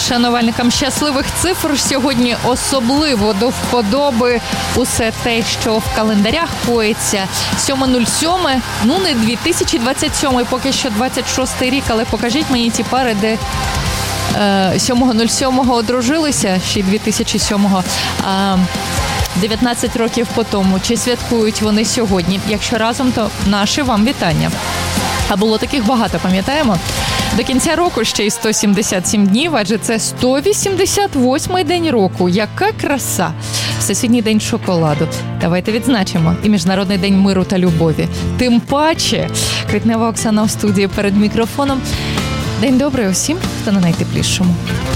Шанувальникам щасливих цифр сьогодні особливо до вподоби усе те, що в календарях коїться. 7.07, ну не 2027, поки що 26-й рік, але покажіть мені ті пари, де 7.07 одружилися, ще й 2007-го, 19 років по тому. Чи святкують вони сьогодні? Якщо разом, то наше вам вітання. А було таких багато, пам'ятаємо? До кінця року ще й 177 днів, адже це 188-й день року. Яка краса! Всесвітній день шоколаду. Давайте відзначимо. І Міжнародний день миру та любові. Тим паче, Критнева Оксана в студії перед мікрофоном. День добрий усім, хто на найтеплішому.